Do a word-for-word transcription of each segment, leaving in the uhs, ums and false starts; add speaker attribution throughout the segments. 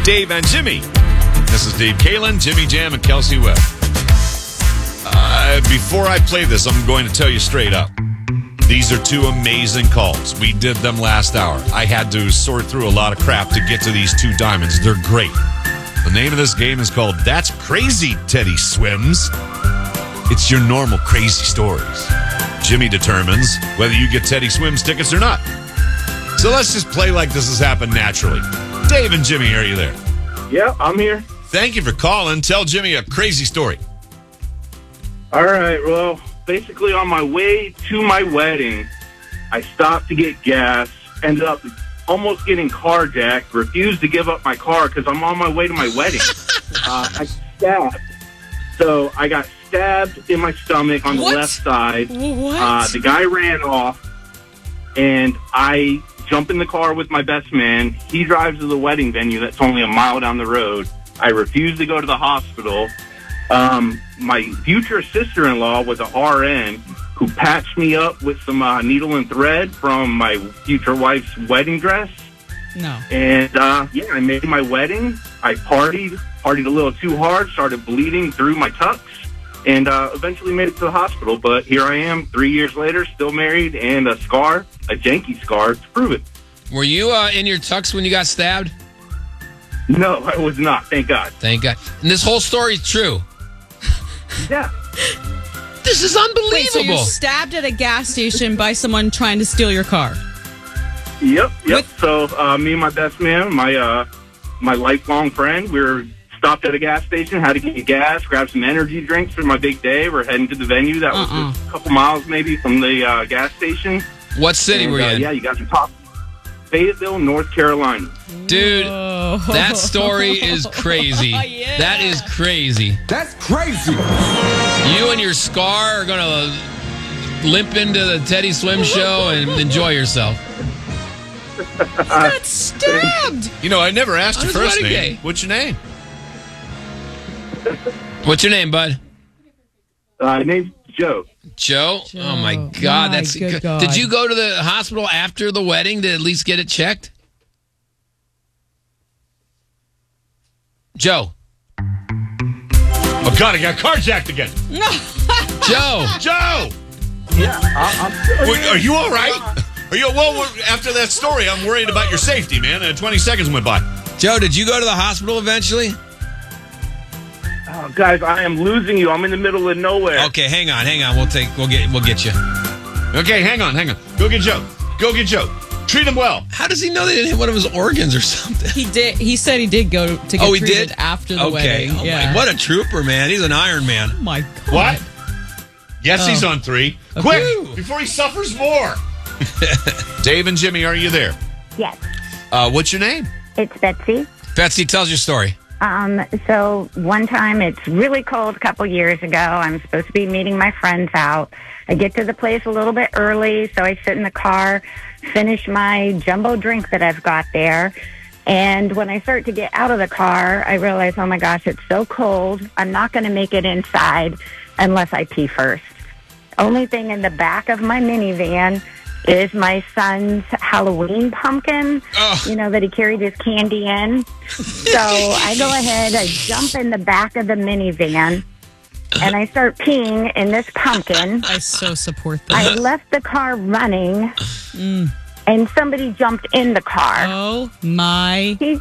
Speaker 1: Dave and Jimmy. This is Dave Kalen, Jimmy Jam, and Kelsey Webb. Uh, before I play this, I'm going to tell you straight up. These are two amazing calls. We did them last hour. I had to sort through a lot of crap to get to these two diamonds. They're great. The name of this game is called That's Crazy, Teddy Swims. It's your normal crazy stories. Jimmy determines whether you get Teddy Swims tickets or not. So let's just play like this has happened naturally. Dave and Jimmy, are you there?
Speaker 2: Yeah, I'm here.
Speaker 1: Thank you for calling. Tell Jimmy a crazy story.
Speaker 2: All right, well, basically on my way to my wedding, I stopped to get gas, ended up almost getting carjacked, refused to give up my car because I'm on my way to my wedding. uh, I stabbed. So I got stabbed in my stomach on the
Speaker 3: What?
Speaker 2: left side.
Speaker 3: What?
Speaker 2: Uh, the guy ran off, and I jump in the car with my best man. He drives to the wedding venue that's only a mile down the road. I refuse to go to the hospital. Um, my future sister-in-law was an R N who patched me up with some uh, needle and thread from my future wife's wedding dress.
Speaker 3: No.
Speaker 2: And, uh, yeah, I made my wedding. I partied, partied a little too hard, started bleeding through my tux, and uh, eventually made it to the hospital. But here I am, three years later, still married, and a scar, a janky scar, to prove it.
Speaker 4: Were you uh, in your tux when you got stabbed?
Speaker 2: No, I was not, thank God.
Speaker 4: Thank God. And this whole story is true.
Speaker 2: Yeah.
Speaker 4: This is
Speaker 3: Wait,
Speaker 4: unbelievable.
Speaker 3: so you're stabbed at a gas station by someone trying to steal your car?
Speaker 2: Yep, yep.
Speaker 3: What?
Speaker 2: So uh, me and my best man, my uh, my lifelong friend, we were stopped at a gas station, had to get gas, grab some energy drinks for my big day. We're heading to the venue that was
Speaker 3: Uh-uh.
Speaker 2: just a couple miles maybe from the uh, gas station.
Speaker 4: What city
Speaker 2: And,
Speaker 4: were you
Speaker 2: uh,
Speaker 4: in?
Speaker 2: Yeah, you got your top. Fayetteville, North Carolina.
Speaker 4: Dude,
Speaker 3: Whoa.
Speaker 4: that story is crazy.
Speaker 3: Yeah.
Speaker 4: That is crazy.
Speaker 5: That's crazy.
Speaker 4: You and your scar are going to limp into the Teddy Swim show and enjoy yourself.
Speaker 3: Got stabbed.
Speaker 1: You know, I never asked
Speaker 4: On
Speaker 1: your
Speaker 4: his
Speaker 1: first
Speaker 4: wedding
Speaker 1: name.
Speaker 4: day.
Speaker 1: What's your name?
Speaker 4: What's your name, bud?
Speaker 2: Uh, name's Joe.
Speaker 4: Joe?
Speaker 3: Joe.
Speaker 4: Oh, my God.
Speaker 3: My
Speaker 4: That's
Speaker 3: good God.
Speaker 4: Did you go to the hospital after the wedding to at least get it checked? Joe.
Speaker 1: Oh, God, I got carjacked again.
Speaker 4: Joe.
Speaker 1: Joe!
Speaker 2: Yeah, I, I'm
Speaker 1: Wait, are you all right? Are you, well, we're- after that story, I'm worried about your safety, man. Uh, twenty seconds went by.
Speaker 4: Joe, did you go to the hospital eventually?
Speaker 2: Oh, guys, I am losing you. I'm in the middle of nowhere.
Speaker 4: Okay, hang on, hang on. We'll take, we'll get, we'll get you.
Speaker 1: Okay, hang on, hang on. Go get Joe. Go get Joe. Treat him well.
Speaker 4: How does he know they didn't hit one of his organs or something?
Speaker 3: He did. He said he did go to get
Speaker 4: Oh, he
Speaker 3: treated
Speaker 4: did
Speaker 3: after the
Speaker 4: okay.
Speaker 3: wedding.
Speaker 4: Oh,
Speaker 3: yeah.
Speaker 4: my, what a trooper, man! He's an Iron Man.
Speaker 3: Oh my God.
Speaker 1: What? Yes,
Speaker 3: Oh.
Speaker 1: he's on three.
Speaker 3: Okay.
Speaker 1: Quick, before he suffers more. Dave and Jimmy, are you there?
Speaker 6: Yes,
Speaker 1: Uh, what's your name?
Speaker 6: it's Betsy.
Speaker 4: Betsy, tells your story.
Speaker 6: Um, so one time, it's really cold a couple years ago. I'm supposed to be meeting my friends out. I get to the place a little bit early, so I sit in the car, finish my jumbo drink that I've got there. And when I start to get out of the car, I realize, oh my gosh, it's so cold. I'm not going to make it inside unless I pee first. Only thing in the back of my minivan is my son's Halloween pumpkin,
Speaker 4: Oh.
Speaker 6: you know, that he carried his candy in. So I go ahead, I jump in the back of the minivan, and I start peeing in this pumpkin.
Speaker 3: I so support
Speaker 6: I
Speaker 3: that.
Speaker 6: left the car running, and somebody jumped in the car.
Speaker 3: Oh my.
Speaker 6: He,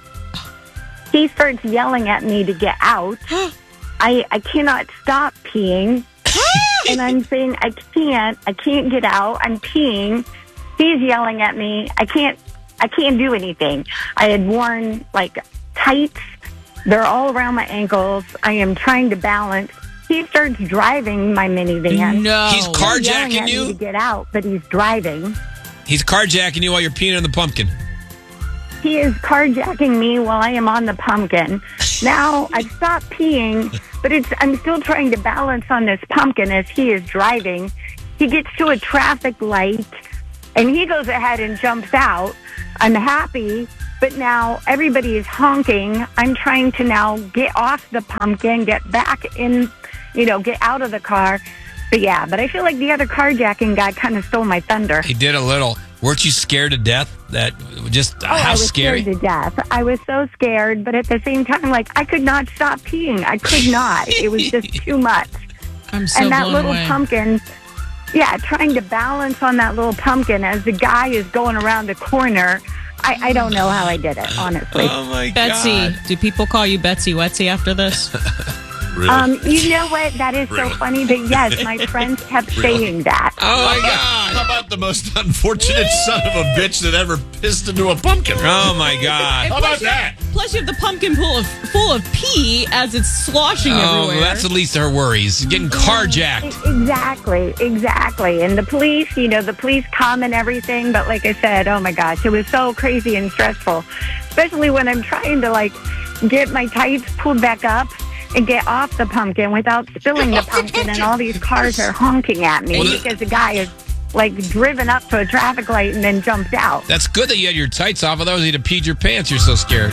Speaker 6: he starts yelling at me to get out. I, I cannot stop peeing. And I'm saying, I can't, I can't get out. I'm peeing. He's yelling at me. I can't, I can't do anything. I had worn like tights. They're all around my ankles. I am trying to balance. He starts driving my minivan.
Speaker 3: No.
Speaker 4: He's car-
Speaker 6: He's yelling
Speaker 4: carjacking
Speaker 6: at
Speaker 4: you?
Speaker 6: me to get out, but he's driving.
Speaker 4: He's carjacking you while you're peeing in the pumpkin.
Speaker 6: He is carjacking me while I am on the pumpkin. Now I've stopped peeing, but it's I'm still trying to balance on this pumpkin as he is driving. He gets to a traffic light, and he goes ahead and jumps out. I'm happy, but now everybody is honking. I'm trying to now get off the pumpkin, get back in, you know, get out of the car. But yeah, but I feel like the other carjacking guy kind of stole my thunder.
Speaker 4: He did a little. Weren't you scared to death? That just
Speaker 6: Oh,
Speaker 4: how
Speaker 6: I was
Speaker 4: scary?
Speaker 6: scared to death. I was so scared, but at the same time, like, I could not stop peeing. I could not. It was just too much.
Speaker 3: I'm so
Speaker 6: and that
Speaker 3: blown
Speaker 6: little
Speaker 3: away.
Speaker 6: pumpkin, yeah, trying to balance on that little pumpkin as the guy is going around the corner. I, I don't know how I did it, honestly.
Speaker 4: Oh my
Speaker 3: Betsy,
Speaker 4: God.
Speaker 3: do people call you Betsy Wetsy after this?
Speaker 1: Really?
Speaker 6: Um, you know what? That is
Speaker 1: Really?
Speaker 6: so funny. But yes, my friends kept
Speaker 1: Really?
Speaker 6: saying that.
Speaker 4: Oh my
Speaker 1: How
Speaker 4: God.
Speaker 1: about the most unfortunate son of a bitch that ever pissed into a pumpkin?
Speaker 4: Oh my God.
Speaker 1: How about that?
Speaker 3: Plus, you have the pumpkin full of full of pee as it's sloshing
Speaker 4: Oh,
Speaker 3: everywhere.
Speaker 4: that's the least of her worries. Getting carjacked.
Speaker 6: Exactly, exactly. And the police, you know, the police come and everything. But like I said, oh my gosh, it was so crazy and stressful, especially when I'm trying to like get my tights pulled back up and get off the pumpkin without spilling the pumpkin. And all these cars are honking at me
Speaker 4: Well, the-
Speaker 6: because the guy is like driven up to a traffic light and then jumped out.
Speaker 4: That's good that you had your tights off. Otherwise, you'd have peed your pants. You're so scared.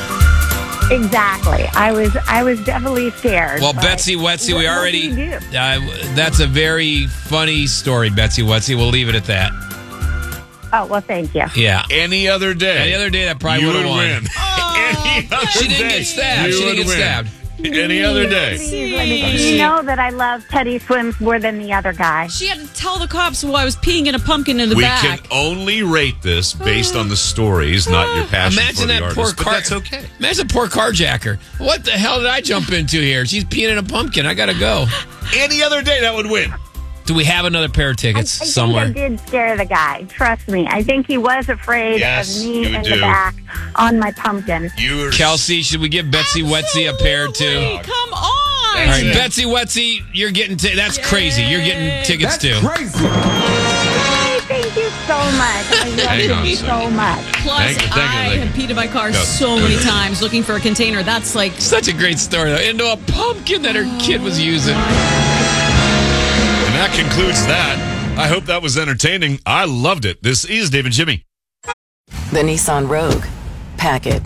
Speaker 6: Exactly. I was I was definitely scared.
Speaker 4: Well,
Speaker 6: but
Speaker 4: Betsy Wetsy,
Speaker 6: what-
Speaker 4: we
Speaker 6: what
Speaker 4: already.
Speaker 6: do you do?
Speaker 4: Uh, that's a very funny story, Betsy Wetsy. We'll leave it at that.
Speaker 6: Oh, well, thank you.
Speaker 4: Yeah.
Speaker 1: Any other day.
Speaker 4: Any other day, that probably
Speaker 1: you
Speaker 4: would
Speaker 1: would
Speaker 4: have won.
Speaker 1: win. Any other
Speaker 4: She didn't
Speaker 1: day,
Speaker 4: get stabbed.
Speaker 1: you
Speaker 4: She didn't
Speaker 1: would
Speaker 4: get
Speaker 1: win.
Speaker 4: stabbed.
Speaker 1: Any other day.
Speaker 6: Please, let me- you know that I love Teddy Swims more than the other guy.
Speaker 3: She had to tell the cops while I was peeing in a pumpkin in the
Speaker 1: We
Speaker 3: back.
Speaker 1: can only rate this based on the stories, not your passion
Speaker 4: Imagine
Speaker 1: for the
Speaker 4: that
Speaker 1: artist.
Speaker 4: poor
Speaker 1: but
Speaker 4: car.
Speaker 1: that's okay.
Speaker 4: Imagine a poor carjacker. What the hell did I jump into here? She's peeing in a pumpkin. I gotta go.
Speaker 1: Any other day, that would win.
Speaker 4: Do we have another pair of
Speaker 6: I,
Speaker 4: tickets
Speaker 6: I think
Speaker 4: somewhere?
Speaker 6: I did scare the guy. Trust me. I think he was afraid
Speaker 1: Yes,
Speaker 6: of me
Speaker 1: you
Speaker 6: in
Speaker 1: do.
Speaker 6: the back on my pumpkin.
Speaker 1: You are
Speaker 4: Kelsey, should we give Betsy Wetsy a pair too?
Speaker 3: Absolutely. Come on.
Speaker 4: All right,
Speaker 1: it.
Speaker 4: Betsy Wetsy, you're getting t- that's crazy. You're getting tickets too.
Speaker 6: Hey, thank you so much. I love
Speaker 1: Hang on a
Speaker 6: you
Speaker 1: second.
Speaker 6: so much.
Speaker 3: Plus,
Speaker 1: Thank you, thank you,
Speaker 3: I
Speaker 1: thank you.
Speaker 3: have peed in my car
Speaker 1: Go.
Speaker 3: so
Speaker 1: Go,
Speaker 3: many
Speaker 1: go, go.
Speaker 3: times looking for a container. That's like
Speaker 4: Such a great story though. Into a pumpkin that her kid was using.
Speaker 1: And that concludes that. I hope that was entertaining. I loved it. This is Dave and Jimmy.
Speaker 5: The Nissan Rogue. Pack it.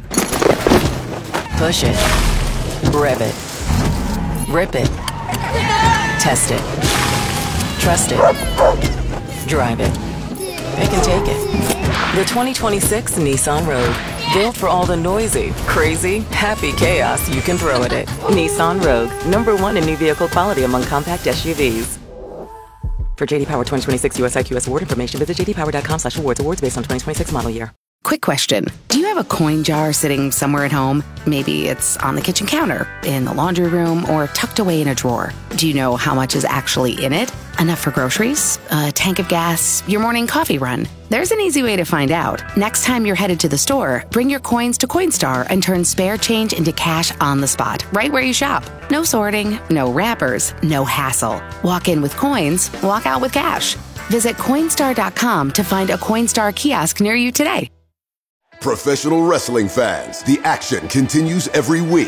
Speaker 5: Push it. Rev it. Rip it. Test it. Trust it. Drive it. Pick and take it. The twenty twenty-six Nissan Rogue. Built for all the noisy, crazy, happy chaos you can throw at it. Nissan Rogue. Number one in new vehicle quality among compact S U Vs. For J D Power twenty twenty-six U S I Q S award information, visit j d power dot com slash awards. Awards based on twenty twenty-six model year.
Speaker 7: Quick question. Do you have a coin jar sitting somewhere at home? Maybe it's on the kitchen counter, in the laundry room, or tucked away in a drawer. Do you know how much is actually in it? Enough for groceries? A tank of gas? Your morning coffee run? There's an easy way to find out. Next time you're headed to the store, bring your coins to Coinstar and turn spare change into cash on the spot, right where you shop. No sorting, no wrappers, no hassle. Walk in with coins, walk out with cash. Visit Coinstar dot com to find a Coinstar kiosk near you today.
Speaker 8: Professional wrestling fans, the action continues every week.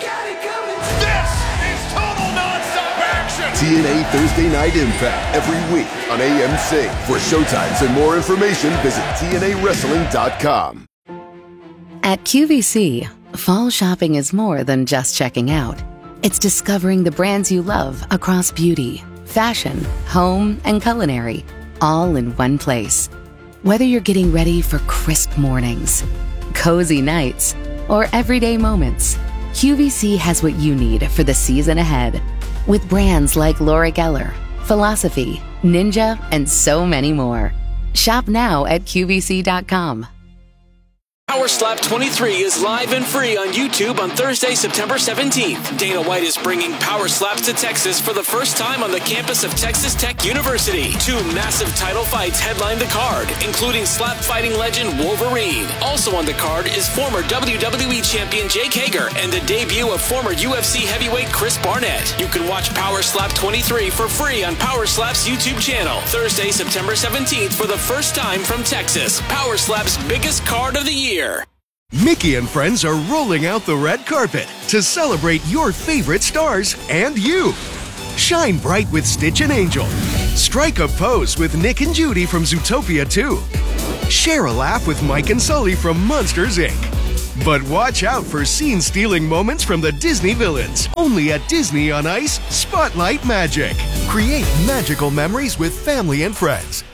Speaker 9: This is total nonstop action.
Speaker 8: T N A Thursday Night Impact every week on A M C. For showtimes and more information, visit T N A wrestling dot com.
Speaker 7: At Q V C, fall shopping is more than just checking out. It's discovering the brands you love across beauty, fashion, home, and culinary, all in one place. Whether you're getting ready for crisp mornings, cozy nights, or everyday moments, Q V C has what you need for the season ahead. With brands like Laura Geller, Philosophy, Ninja, and so many more. Shop now at Q V C dot com.
Speaker 10: Power Slap twenty-three is live and free on YouTube on Thursday, September seventeenth. Dana White is bringing Power Slaps to Texas for the first time on the campus of Texas Tech University. Two massive title fights headline the card, including slap fighting legend Wolverine. Also on the card is former W W E champion Jake Hager and the debut of former U F C heavyweight Chris Barnett. You can watch Power Slap twenty-three for free on Power Slap's YouTube channel. Thursday, September seventeenth for the first time from Texas. Power Slap's biggest card of the year.
Speaker 11: Mickey and friends are rolling out the red carpet to celebrate your favorite stars and you. Shine bright with Stitch and Angel. Strike a pose with Nick and Judy from Zootopia two. Share a laugh with Mike and Sully from Monsters, Incorporated. But watch out for scene-stealing moments from the Disney villains. Only at Disney on Ice, Spotlight Magic. Create magical memories with family and friends.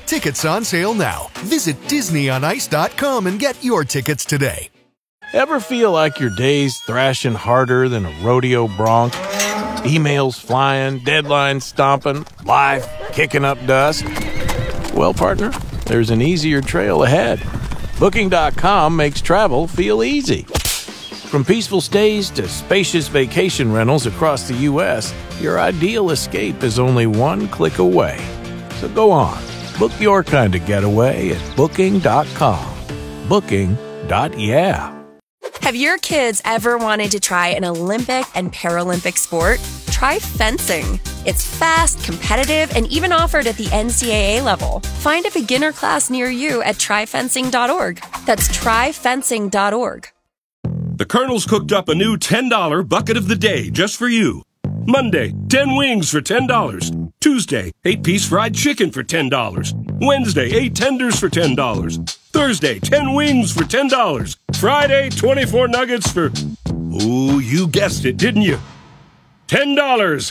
Speaker 11: Tickets on sale now. Visit disney on ice dot com and get your tickets today.
Speaker 12: Ever feel like your day's thrashing harder than a rodeo bronc? Emails flying, deadlines stomping, life kicking up dust? Well, partner, there's an easier trail ahead. Booking dot com makes travel feel easy. From peaceful stays to spacious vacation rentals across the U S, your ideal escape is only one click away. So go on, book your kind of getaway at booking dot com. Booking. Yeah.
Speaker 13: Have your kids ever wanted to try an Olympic and Paralympic sport? Try fencing. It's fast, competitive, and even offered at the N C double A level. Find a beginner class near you at try fencing dot org. That's try fencing dot org.
Speaker 14: The Colonel's cooked up a new ten dollar bucket of the day just for you. Monday, ten wings for ten dollars. Tuesday, eight piece fried chicken for ten dollars. Wednesday, eight tenders for ten dollars. Thursday, ten wings for ten dollars. Friday, twenty-four nuggets for... Ooh, you guessed it, didn't you? ten dollars.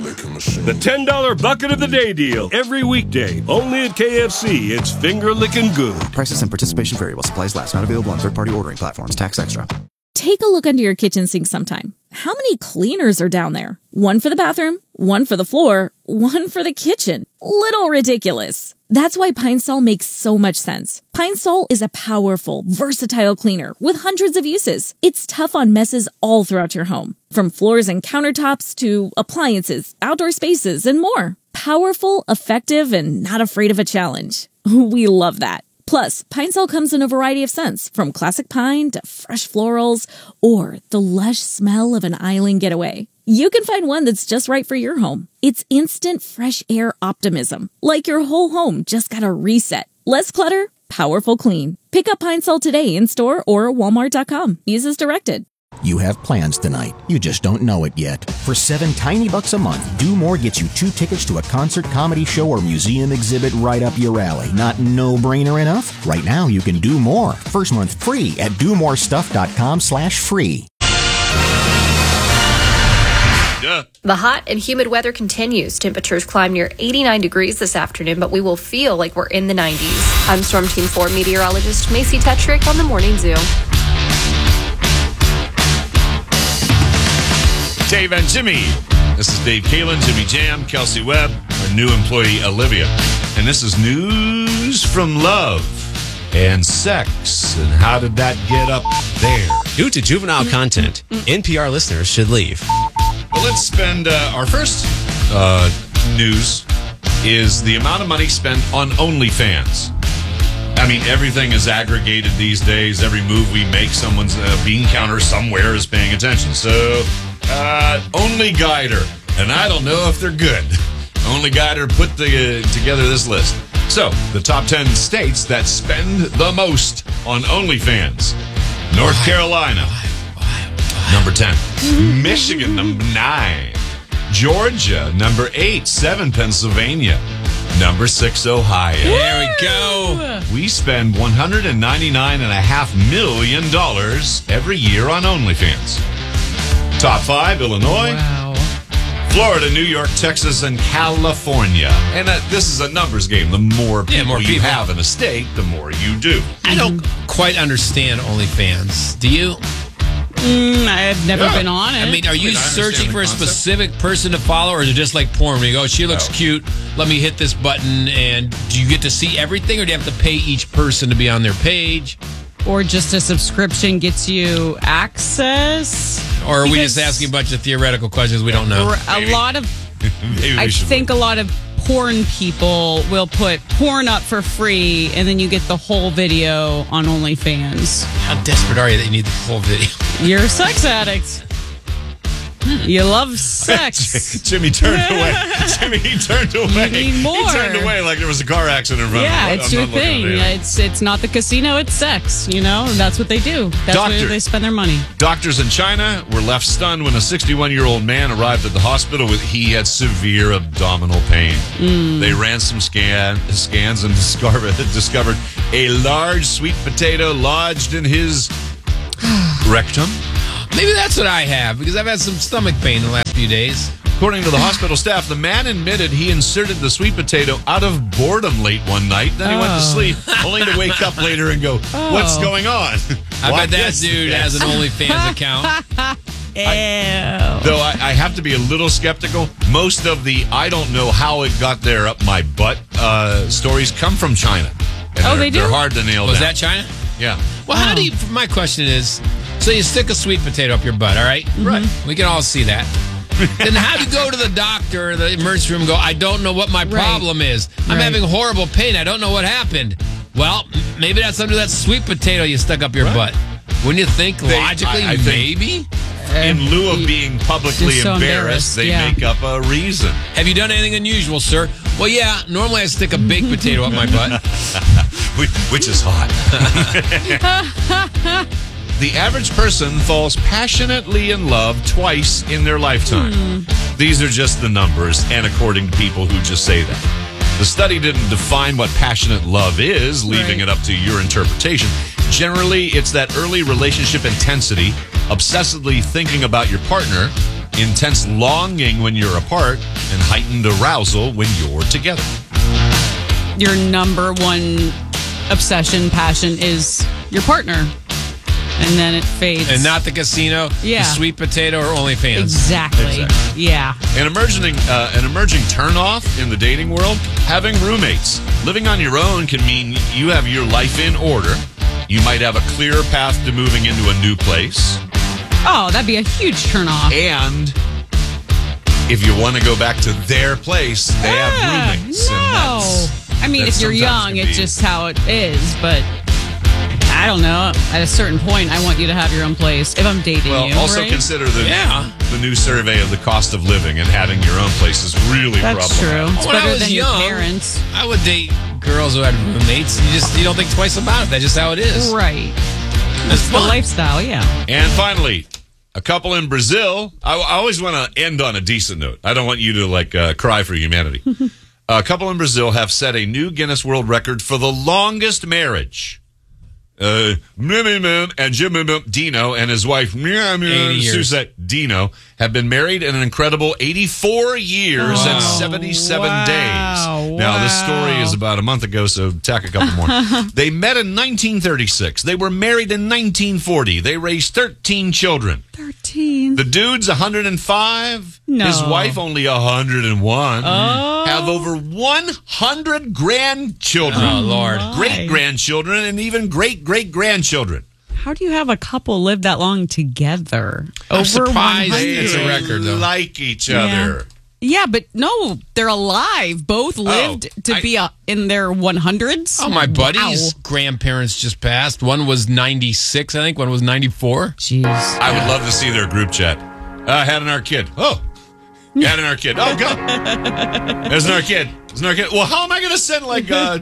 Speaker 14: The ten dollar bucket of the day deal. Every weekday. Only at K F C. It's finger-licking good.
Speaker 15: Prices and participation vary while supplies last. Not available on third-party ordering platforms. Tax extra.
Speaker 16: Take a look under your kitchen sink sometime. How many cleaners are down there? One for the bathroom, one for the floor, one for the kitchen. Little ridiculous. That's why Pine Sol makes so much sense. Pine Sol is a powerful, versatile cleaner with hundreds of uses. It's tough on messes all throughout your home, from floors and countertops to appliances, outdoor spaces, and more. Powerful, effective, and not afraid of a challenge. We love that. Plus, Pine Sol comes in a variety of scents, from classic pine to fresh florals, or the lush smell of an island getaway. You can find one that's just right for your home. It's instant fresh air optimism, like your whole home just got a reset. Less clutter, powerful clean. Pick up Pine Sol today in store or walmart dot com. Use as directed.
Speaker 17: You have plans tonight. You just don't know it yet. For seven tiny bucks a month, Do More gets you two tickets to a concert, comedy show, or museum exhibit right up your alley. Not no-brainer enough? Right now, you can do more. First month free at do more stuff dot com slash free.
Speaker 18: Duh. The hot and humid weather continues. Temperatures climb near eighty-nine degrees this afternoon, but we will feel like we're in the nineties. I'm Storm Team four meteorologist Macy Tetrick on the Morning Zoo.
Speaker 1: Dave and Jimmy. This is Dave Kalin, Jimmy Jam, Kelsey Webb, our new employee Olivia. And this is news from love and sex. And how did that get up there?
Speaker 19: Due to juvenile content, N P R listeners should leave.
Speaker 1: Well, let's spend uh, our first uh, news is the amount of money spent on OnlyFans. I mean, everything is aggregated these days. Every move we make, someone's uh, bean counter somewhere is paying attention. So, uh, Only Guider, and I don't know if they're good. Only Guider put the, uh, together this list. So, the top ten states that spend the most on OnlyFans. North why? Carolina, why? Why? Why? number ten. Michigan, number nine. Georgia, number eight. Seven, Pennsylvania. Number six, Ohio.
Speaker 4: There we go.
Speaker 1: We spend one hundred ninety-nine point five million dollars every year on OnlyFans. Top five, Illinois.
Speaker 4: Wow.
Speaker 1: Florida, New York, Texas, and California. And uh, this is a numbers game. The more people,
Speaker 4: yeah, more people
Speaker 1: you have in a state, the more you do.
Speaker 4: I don't quite understand OnlyFans. Do you?
Speaker 3: Mm, I've never yeah. been on it.
Speaker 4: I mean, are you searching for a concept? specific person to follow, or is it just like porn where you go, she looks oh. cute, let me hit this button, and do you get to see everything, or do you have to pay each person to be on their page?
Speaker 3: Or just a subscription gets you access?
Speaker 4: Or are because we just asking a bunch of theoretical questions we don't know?
Speaker 3: A Maybe. lot of, I think look. a lot of porn people will put porn up for free, and then you get the whole video on OnlyFans.
Speaker 4: How desperate are you that you need the full video?
Speaker 3: You're a sex addict. You love sex.
Speaker 1: Jimmy turned away. Jimmy he turned away.
Speaker 3: You need more.
Speaker 1: He turned away like there was a car accident in front
Speaker 3: yeah,
Speaker 1: of him.
Speaker 3: Yeah, it's your thing. It's it's not the casino, it's sex. You know, that's what they do. That's Doctor. where they spend their money.
Speaker 1: Doctors in China were left stunned when a sixty-one-year-old man arrived at the hospital with he had severe abdominal pain. Mm. They ran some scan scans and discovered discovered a large sweet potato lodged in his rectum.
Speaker 4: Maybe that's what I have, because I've had some stomach pain the last few days.
Speaker 1: According to the hospital staff, the man admitted he inserted the sweet potato out of boredom late one night. Then he
Speaker 3: Oh.
Speaker 1: went to sleep, only to wake up later and go, what's
Speaker 3: Oh.
Speaker 1: going on?
Speaker 4: I
Speaker 1: What
Speaker 4: bet that
Speaker 1: is
Speaker 4: dude
Speaker 1: this?
Speaker 4: has an OnlyFans account.
Speaker 3: Ew.
Speaker 1: Though I, I have to be a little skeptical. Most of the I don't know how it got there up my butt uh, stories come from China. And
Speaker 3: Oh,
Speaker 1: they're,
Speaker 3: they do?
Speaker 1: They're hard to nail
Speaker 4: Was
Speaker 1: down.
Speaker 4: that China?
Speaker 1: Yeah.
Speaker 4: Well, how do you, my question is, so you stick a sweet potato up your butt, all right?
Speaker 1: Right.
Speaker 4: We can all see that. Then how do you go to the doctor or the emergency room and go, I don't know what my
Speaker 3: Right.
Speaker 4: problem is. I'm
Speaker 3: Right.
Speaker 4: having horrible pain. I don't know what happened. Well, m- maybe that's under that sweet potato you stuck up your
Speaker 1: Right.
Speaker 4: butt. Wouldn't you think
Speaker 1: They-
Speaker 4: logically,
Speaker 1: I- I think-
Speaker 4: maybe?
Speaker 1: In lieu of being publicly
Speaker 3: Just so
Speaker 1: embarrassed,
Speaker 3: embarrassed,
Speaker 1: they
Speaker 3: yeah.
Speaker 1: make up a reason.
Speaker 4: Have you done anything unusual, sir? Well, yeah, normally I stick a baked potato up my butt.
Speaker 1: which, which is hot. The average person falls passionately in love twice in their lifetime. These are just the numbers, and according to people who just say that. The study didn't define what passionate love is, leaving it up to your interpretation. Generally, it's that early relationship intensity, obsessively thinking about your partner, intense longing when you're apart, and heightened arousal when you're together.
Speaker 3: Your number one obsession, passion is your partner. And then it fades.
Speaker 4: And not the casino,
Speaker 3: Yeah.
Speaker 4: the sweet potato, or OnlyFans.
Speaker 3: Exactly.
Speaker 1: Exactly.
Speaker 3: Yeah.
Speaker 1: An emerging, uh, an emerging turnoff in the dating world, having roommates. Living on your own can mean you have your life in order. You might have a clear path to moving into a new place.
Speaker 3: Oh, that'd be a huge turnoff.
Speaker 1: And if you want to go back to their place, they
Speaker 3: Ah,
Speaker 1: have roommates. And
Speaker 3: No.
Speaker 1: that's,
Speaker 3: I mean,
Speaker 1: that
Speaker 3: if you're
Speaker 1: sometimes
Speaker 3: young,
Speaker 1: can
Speaker 3: it's
Speaker 1: be-
Speaker 3: just how it is. But I don't know. At a certain point, I want you to have your own place. If I'm dating
Speaker 1: Well,
Speaker 3: you,
Speaker 1: also
Speaker 3: right?
Speaker 1: consider the
Speaker 4: Yeah.
Speaker 1: the new survey of the cost of living, and having your own place is really
Speaker 3: That's true.
Speaker 1: problematic.
Speaker 3: It's
Speaker 4: When I
Speaker 3: better
Speaker 4: was
Speaker 3: than
Speaker 4: young,
Speaker 3: your parents.
Speaker 4: I would date girls who had roommates. You just you don't think twice about it. That's just how it is.
Speaker 3: Right.
Speaker 4: It's
Speaker 3: The
Speaker 4: fun.
Speaker 3: lifestyle, yeah.
Speaker 1: And finally, a couple in Brazil. I, I always want to end on a decent note. I don't want you to like uh, cry for humanity. A couple in Brazil have set a new Guinness World Record for the longest marriage. Uh, and Jim Dino and his wife
Speaker 4: eighty years.
Speaker 1: Suzette Dino have been married in an incredible eighty-four years
Speaker 4: Wow.
Speaker 1: and seventy-seven
Speaker 3: Wow.
Speaker 1: days. Now, this story is about a month ago, so tack a couple more. They met in nineteen thirty-six. They were married in nineteen forty. They raised thirteen children.
Speaker 3: thirteen.
Speaker 1: The dude's one hundred five.
Speaker 3: No.
Speaker 1: His wife only one hundred one.
Speaker 3: Oh.
Speaker 1: Have over one hundred grandchildren.
Speaker 4: Oh, Lord.
Speaker 1: Great grandchildren and even great great grandchildren.
Speaker 3: How do you have a couple live that long together?
Speaker 4: I'm
Speaker 3: Over
Speaker 4: surprised
Speaker 3: one hundred.
Speaker 4: it's a record, though.
Speaker 1: Like each
Speaker 3: Yeah.
Speaker 1: other.
Speaker 3: Yeah, but no, they're alive. Both lived to
Speaker 4: I-
Speaker 3: be uh, in their one hundreds.
Speaker 4: Oh, my buddies'
Speaker 3: Wow.
Speaker 4: grandparents just passed. One was ninety-six, I think. One was ninety-four.
Speaker 3: Jeez.
Speaker 1: I would love to see their group chat. Uh, had an our kid. Oh. Had an our kid. Oh, go. There's an our kid. There's an our kid. Well, how am I going to send like uh,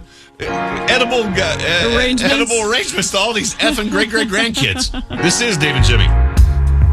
Speaker 1: edible uh,
Speaker 3: Arrangements?
Speaker 1: edible arrangements to all these effing great great grandkids? This is Dave and Jimmy.